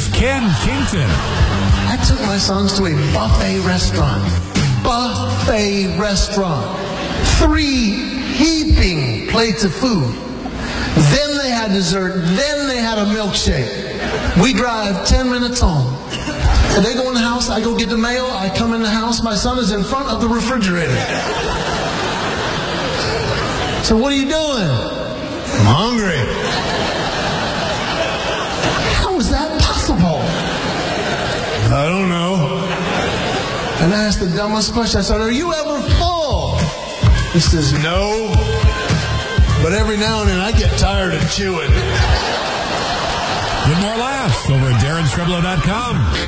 Here's Ken Kington. I took my sons to a buffet restaurant. 3 heaping plates of food. Then they had dessert. Then they had a milkshake. We drive 10 minutes home. And they go in the house. I go get the mail. I come in the house. My son is in front of the refrigerator. So what are you doing? I'm hungry. How is that possible? I don't know. And I asked the dumbest question. I said, are you ever full? He says, no. But every now and then I get tired of chewing. Get more laughs over at DarrenStreblow.com.